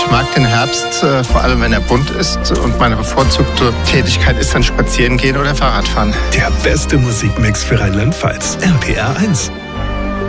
Ich mag den Herbst, vor allem wenn er bunt ist. Und meine bevorzugte Tätigkeit ist dann spazieren gehen oder Fahrradfahren. Der beste Musikmix für Rheinland-Pfalz. RPR 1.